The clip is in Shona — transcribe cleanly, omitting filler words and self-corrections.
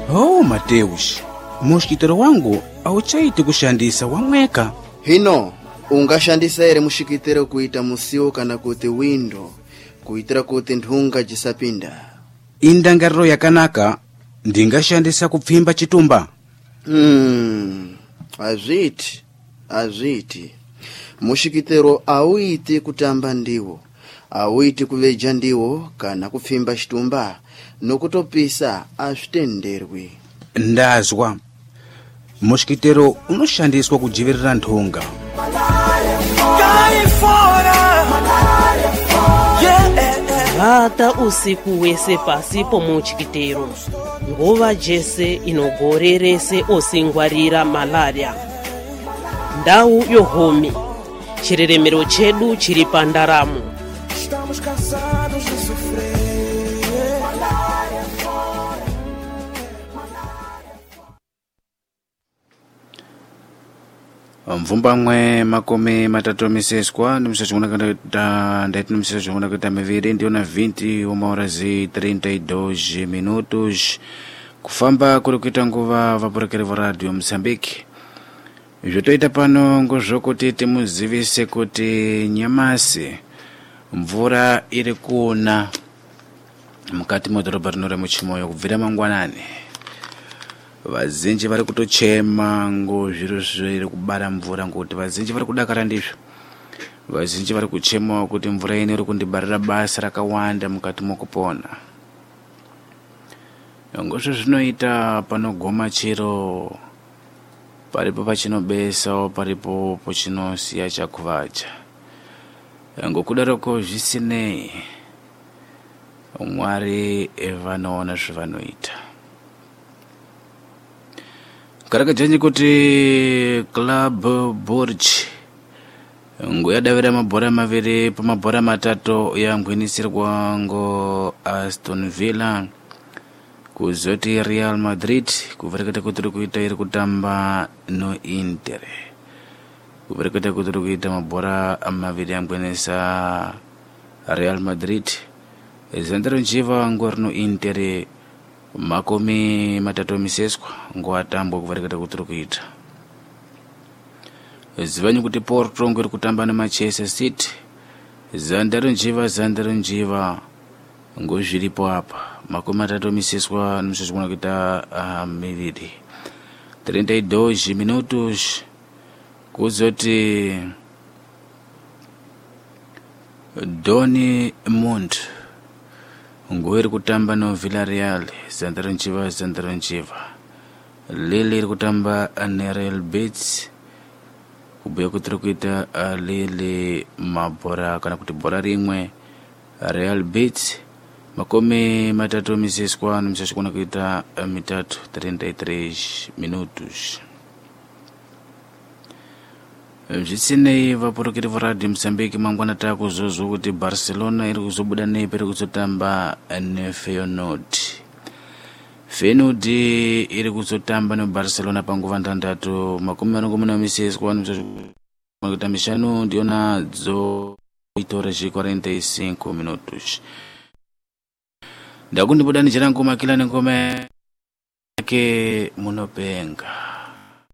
Oh, Mateus, mushikitero wangu auchaiti kushandisa wamweka. Hino, ungashandisa ere mushikitero kuita musio kana kuti window, kuitira kuti nthunga jisapinda. Indangariro yakanaka, ndingashandisa kupfimba chitumba. Azviti. Mushikitero auiti kutamba ndiwo, auiti kuveja ndiwo kana kupfimba chitumba, nokutopisa azvitenderwi. Ndazwa. Mushikitero unoshandiswa kujivirira nthunga. Vata usiku wese pasi pomuchikitero. Nguva jese inogorerese osingwarira malaria. Ndau yohomi. Chireremero chedu chiri pandaramo. Mvumba mwe makome matatu miseswa ndaiti mseso kunakita miviri ndiyo na 20 horas e 32 minutos kufamba kuri kuita nguva vaporekere va radio Mozambique. Zvotoita pano ngozvokuti timuzivise kuti nyamasi mvura iri kuna mukati modhorobha rino remuchimoyo kubvira mangwanani. Vazhinji vari kutochema zviro zviri kubara mvura ngokuti vazhinji vari kudakara ndizvo. Vazhinji vari kuchema kuti mvura ino iri kundibarira basa rakawanda mukati mokupona. Ngozvo zvinoita panogoma chiro paripo pachinobesa paripo pachinosiya chakuvacha. Ngokudaroko zvisinei Mwari vanoona zvavanoita. Karakajanyi kuti Club Brugge nguyadavira mabhora maviri pamabhora matatu yangwinisirwa ngo Aston Villa kuzoti Real Madrid kuvereketa kuti kuita iri kutamba no Inter. Kuvereketa kuti kuita mabhora maviri yangwinisa Real Madrid zandaro njiva ngori no Inter makumi matatu miseswa ngoatambwa kuvereketa kuti kuita. Zivanyi kuti Porto ngori kutamba na Manchester City zandaro njiva ngozviripo apa makumi matatu miseswa nimseswa kuita miviri 32 minutos kuzoti Doni Mund ngori kutamba no Villarreal zandaro njiva. Lille iri kutamba na Real Betis kubuya kuti kuita Lille mabhora kana kuti bhora rimwe Real Betis makumi matatu miseswa nimseswa kuita mitatu 33 minutos. Zvisinei vaporokeri va radio Mozambique mangwana takuzozo kuti Barcelona iri kuzobuda nepe iri kuzotamba ne Feyenoord iri kuzotamba no Barcelona panguva ntandatu makumi manomwe miseswa kuita mishanu ndiyo nadzo 8:45 minutos. Ndakundibuda nichira ngoma kila ngoma yake munopenga.